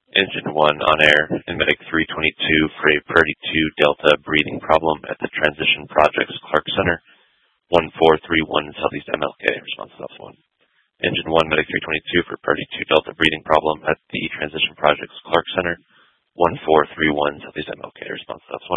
Engine 1 on air in Medic 322 for a Purdy 2 Delta breathing problem at the Transition Projects Clark Center, 1431 Southeast MLK, response to 1. Engine 1 Medic 322 for Purdy 2 Delta breathing problem at the Transition Projects Clark Center, 1431 Southeast MLK, response to 1.